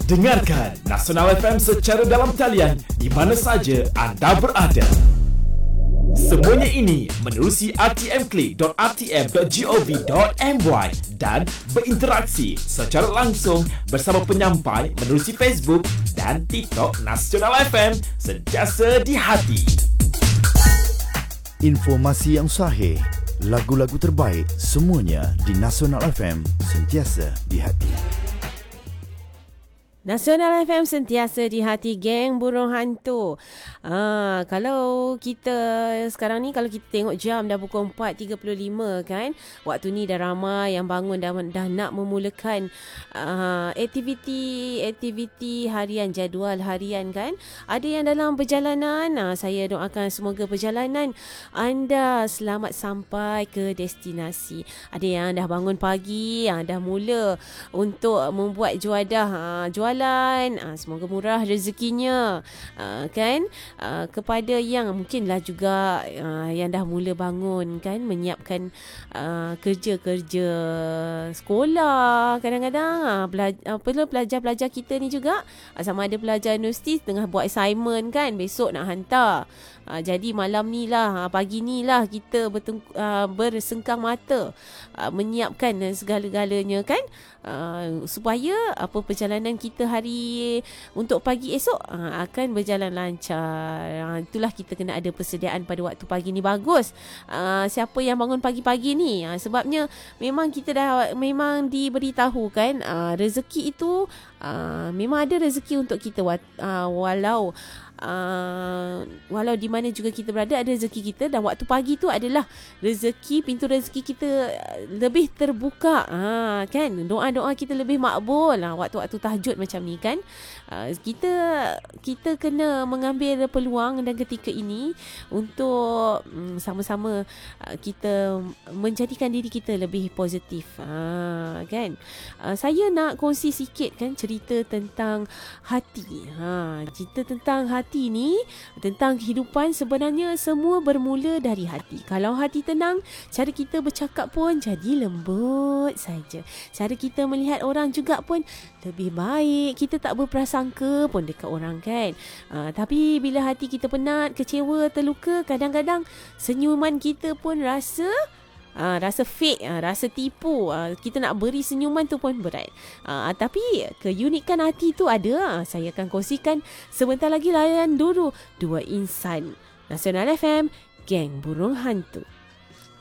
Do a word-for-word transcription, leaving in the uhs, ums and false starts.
Dengarkan Nasional F M secara dalam talian di mana saja anda berada. Semuanya ini menerusi r t m click dot r t m dot gov dot m y dan berinteraksi secara langsung bersama penyampai menerusi Facebook dan TikTok Nasional F M, sentiasa di hati. Informasi yang sahih, lagu-lagu terbaik, semuanya di Nasional F M, sentiasa di hati. Nasional F M sentiasa di hati, geng burung hantu. Ah, kalau kita sekarang ni, kalau kita tengok jam dah pukul empat tiga puluh lima kan. Waktu ni dah ramai yang bangun dah, dah nak memulakan uh, aktiviti aktiviti harian, jadual harian kan. Ada yang dalam perjalanan. Ah, saya doakan semoga perjalanan anda selamat sampai ke destinasi. Ada yang dah bangun pagi, yang dah mula untuk membuat juadah, ah, jualan. Uh, semoga murah rezekinya, uh, kan, uh, kepada yang mungkinlah juga uh, yang dah mula bangun kan, menyiapkan uh, kerja-kerja sekolah. Kadang-kadang uh, bela- uh, pelajar-pelajar kita ni juga, uh, sama ada pelajar universiti tengah buat assignment kan, besok nak hantar. Uh, jadi malam ni lah, uh, pagi ni lah kita berteng- uh, bersengkang mata uh, menyiapkan uh, segala-galanya kan, uh, supaya apa perjalanan kita hari untuk pagi esok uh, akan berjalan lancar. Uh, itulah kita kena ada persediaan pada waktu pagi ni bagus. Uh, siapa yang bangun pagi-pagi ni, uh, sebabnya memang kita dah memang diberitahu kan, uh, rezeki itu uh, memang ada rezeki untuk kita, uh, walau Uh, walau di mana juga kita berada ada rezeki kita, dan waktu pagi tu adalah rezeki, pintu rezeki kita lebih terbuka, ha, kan, doa-doa kita lebih makbul, ha, waktu-waktu tahajud macam ni kan. Uh, kita kita kena mengambil peluang dan ketika ini untuk um, sama-sama uh, kita menjadikan diri kita lebih positif, ha, kan. Uh, saya nak kongsi sikit kan cerita tentang hati, ha, cerita tentang hati Hati ni, tentang kehidupan. Sebenarnya semua bermula dari hati. Kalau hati tenang, cara kita bercakap pun jadi lembut saja. Cara kita melihat orang juga pun lebih baik. Kita tak berprasangka pun dekat orang kan. Uh, tapi bila hati kita penat, kecewa, terluka, kadang-kadang senyuman kita pun rasa Uh, rasa fake, uh, rasa tipu. Uh, kita nak beri senyuman tu pun berat. Uh, tapi keunikan hati tu ada. Uh, saya akan kongsikan sebentar lagi. Layan dulu Dua Insan. Nasional F M, geng burung hantu.